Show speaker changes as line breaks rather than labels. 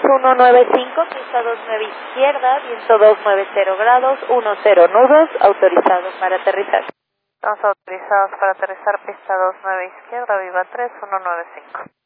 195, pista 29 izquierda, viento 290 grados, 10 nudos, autorizado para aterrizar.
Estamos autorizados para aterrizar pista 29 izquierda, Viva 3, 195.